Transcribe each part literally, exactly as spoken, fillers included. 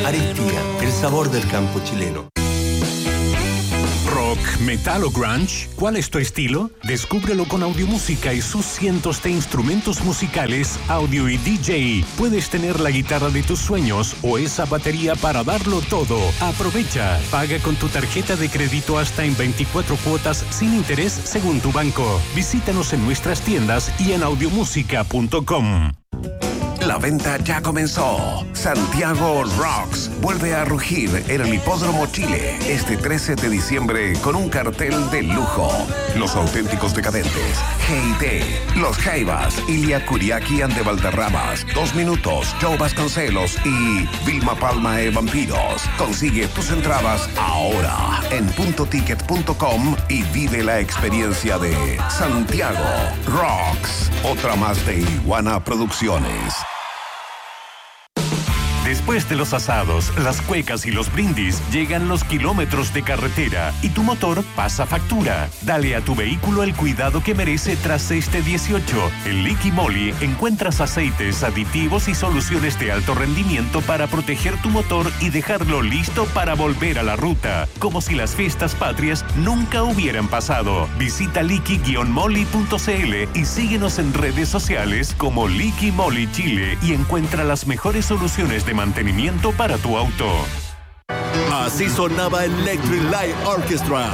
Aristía, el sabor del campo chileno. Rock, metal o grunge, ¿cuál es tu estilo? Descúbrelo con Audiomúsica y sus cientos de instrumentos musicales, audio y D J. Puedes tener la guitarra de tus sueños o esa batería para darlo todo. Aprovecha, paga con tu tarjeta de crédito hasta en veinticuatro cuotas sin interés según tu banco. Visítanos en nuestras tiendas y en audiomúsica punto com. La venta ya comenzó. Santiago Rocks vuelve a rugir en el Hipódromo Chile este trece de diciembre con un cartel de lujo. Los auténticos decadentes, G I T, Los Jaivas, Ilia Kuriaki and de Valderramas, Dos Minutos, Joe Vasconcelos y Vilma Palma e Vampiros. Consigue tus entradas ahora en punto ticket punto com y vive la experiencia de Santiago Rocks. Otra más de Iguana Producciones. Después de los asados, las cuecas y los brindis, llegan los kilómetros de carretera y tu motor pasa factura. Dale a tu vehículo el cuidado que merece tras este dieciocho. En Liqui Moly encuentras aceites, aditivos y soluciones de alto rendimiento para proteger tu motor y dejarlo listo para volver a la ruta, como si las fiestas patrias nunca hubieran pasado. Visita liqui moly punto c l y síguenos en redes sociales como Liqui Moly Chile y encuentra las mejores soluciones de mantenimiento para tu auto. Así sonaba Electric Light Orchestra.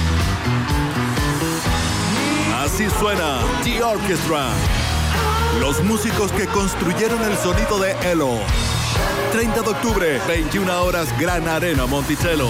Así suena The Orchestra. Los músicos que construyeron el sonido de Elo. treinta de octubre, veintiuna horas, Gran Arena Monticello.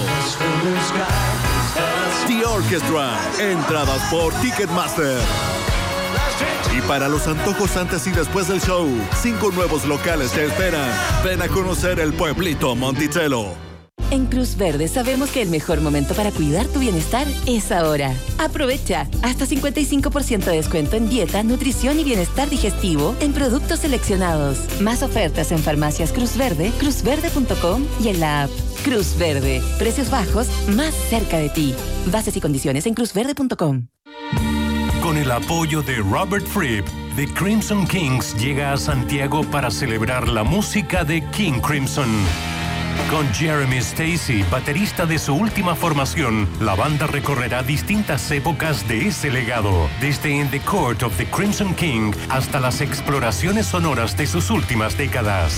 The Orchestra. Entradas por Ticketmaster. Y para los antojos antes y después del show, cinco nuevos locales te esperan. Ven a conocer el pueblito Monticello. En Cruz Verde sabemos que el mejor momento para cuidar tu bienestar es ahora. Aprovecha hasta cincuenta y cinco por ciento de descuento en dieta, nutrición y bienestar digestivo en productos seleccionados. Más ofertas en farmacias Cruz Verde, cruz verde punto com y en la app. Cruz Verde. Precios bajos más cerca de ti. Bases y condiciones en cruz verde punto com. Con el apoyo de Robert Fripp, The Crimson Kings llega a Santiago para celebrar la música de King Crimson. Con Jeremy Stacy, baterista de su última formación, la banda recorrerá distintas épocas de ese legado, desde In the Court of the Crimson King hasta las exploraciones sonoras de sus últimas décadas.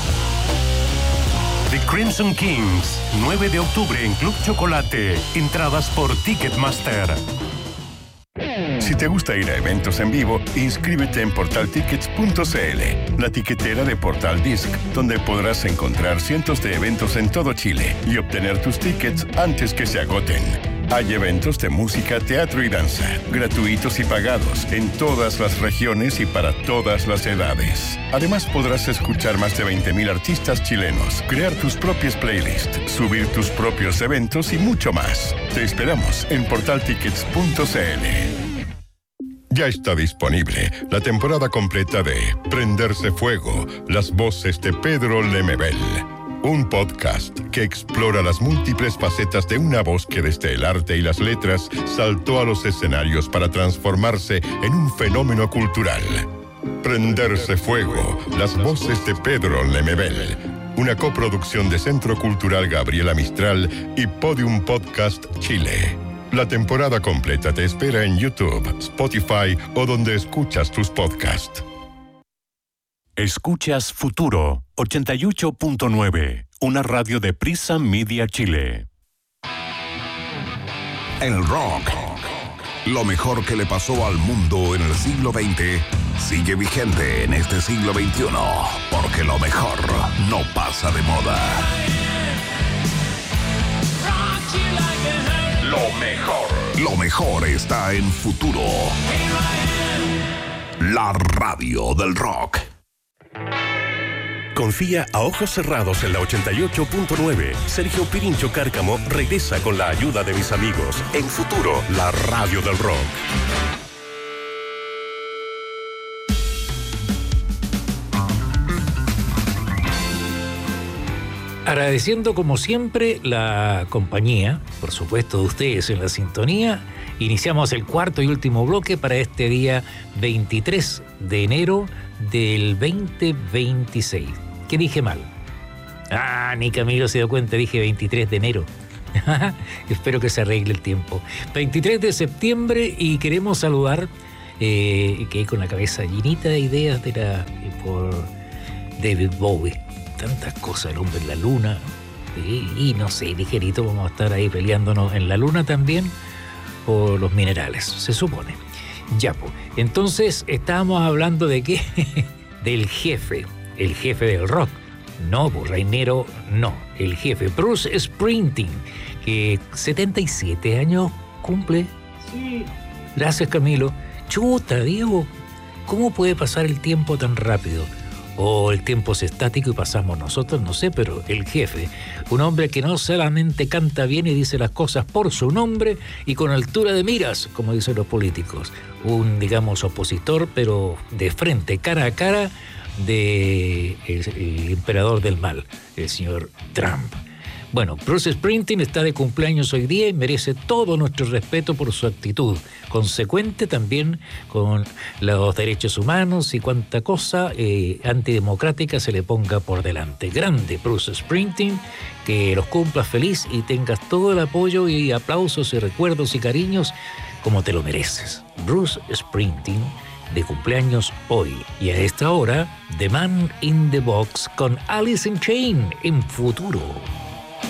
The Crimson Kings, nueve de octubre en Club Chocolate. Entradas por Ticketmaster. Si te gusta ir a eventos en vivo, inscríbete en portal tickets punto c l, la tiquetera de Portal Disc, donde podrás encontrar cientos de eventos en todo Chile y obtener tus tickets antes que se agoten. Hay eventos de música, teatro y danza, gratuitos y pagados, en todas las regiones y para todas las edades. Además, podrás escuchar más de veinte mil artistas chilenos, crear tus propias playlists, subir tus propios eventos y mucho más. Te esperamos en portal tickets punto c l. Ya está disponible la temporada completa de Prenderse Fuego, las voces de Pedro Lemebel. Un podcast que explora las múltiples facetas de una voz que desde el arte y las letras saltó a los escenarios para transformarse en un fenómeno cultural. Prenderse Fuego, las voces de Pedro Lemebel. Una coproducción de Centro Cultural Gabriela Mistral y Podium Podcast Chile. La temporada completa te espera en YouTube, Spotify o donde escuchas tus podcasts. Escuchas Futuro ochenta y ocho punto nueve, una radio de Prisa Media Chile. El rock, lo mejor que le pasó al mundo en el siglo veinte, sigue vigente en este siglo veintiuno, porque lo mejor no pasa de moda. Lo mejor, lo mejor está en Futuro, la radio del rock. Confía a ojos cerrados en la ochenta y ocho punto nueve. Sergio Pirincho Cárcamo regresa con la ayuda de mis amigos en Futuro, la radio del rock. Agradeciendo como siempre la compañía, por supuesto de ustedes en la sintonía, iniciamos el cuarto y último bloque para este día veintitrés de enero del veinte veintiséis. ¿Qué dije mal? Ah, ni Camilo se dio cuenta, dije veintitrés de enero. Espero que se arregle el tiempo. veintitrés de septiembre y queremos saludar, eh, que hay con la cabeza llenita de ideas de la, por David Bowie. Tantas cosas, el hombre en la luna. Sí, y no sé, ligerito vamos a estar ahí peleándonos en la luna también por los minerales, se supone. Ya, pues. Entonces estábamos hablando de qué, del jefe, el jefe del rock. No, pues Rainero, no, el jefe, Bruce Springsteen, que setenta y siete años cumple. Sí. Gracias, Camilo. Chuta, Diego, ¿cómo puede pasar el tiempo tan rápido? O el tiempo es estático y pasamos nosotros, no sé, pero el jefe, un hombre que no solamente canta bien y dice las cosas por su nombre y con altura de miras, como dicen los políticos, un, digamos, opositor, pero de frente, cara a cara, de el, el emperador del mal, el señor Trump. Bueno, Bruce Springsteen está de cumpleaños hoy día y merece todo nuestro respeto por su actitud, consecuente también con los derechos humanos y cuanta cosa eh, antidemocrática se le ponga por delante. Grande Bruce Springsteen, que los cumplas feliz y tengas todo el apoyo y aplausos y recuerdos y cariños como te lo mereces. Bruce Springsteen, de cumpleaños hoy. Y a esta hora, The Man in the Box con Alice in Chains en Futuro.